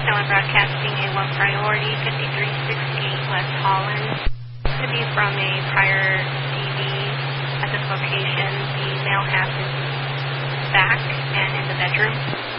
Showing broadcasting A1 priority, 5360 West Holland. Could be from a prior DV at this location. The male has his back and in the bedroom.